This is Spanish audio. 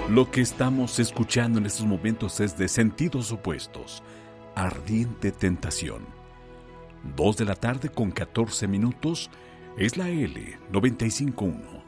Lo que estamos escuchando en estos momentos es de Sentidos Opuestos, Ardiente Tentación. 2 de la tarde con 14 minutos, es la L 95.1.